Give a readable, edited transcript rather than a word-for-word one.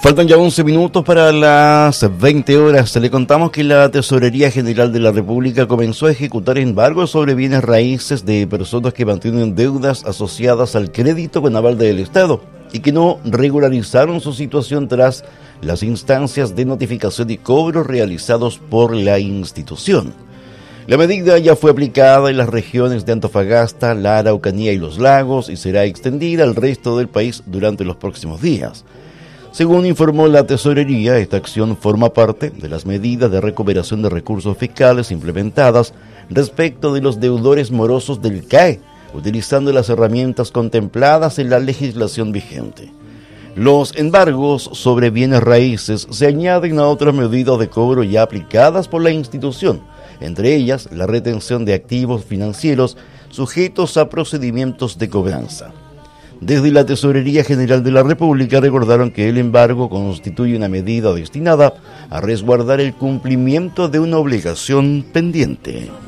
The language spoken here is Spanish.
Faltan ya 11 minutos para las 20 horas. Le contamos que la Tesorería General de la República comenzó a ejecutar embargos sobre bienes raíces de personas que mantienen deudas asociadas al crédito con aval del Estado y que no regularizaron su situación tras las instancias de notificación y cobro realizados por la institución. La medida ya fue aplicada en las regiones de Antofagasta, la Araucanía y los Lagos y será extendida al resto del país durante los próximos días. Según informó la Tesorería, esta acción forma parte de las medidas de recuperación de recursos fiscales implementadas respecto de los deudores morosos del CAE, utilizando las herramientas contempladas en la legislación vigente. Los embargos sobre bienes raíces se añaden a otras medidas de cobro ya aplicadas por la institución, entre ellas la retención de activos financieros sujetos a procedimientos de cobranza. Desde la Tesorería General de la República recordaron que el embargo constituye una medida destinada a resguardar el cumplimiento de una obligación pendiente.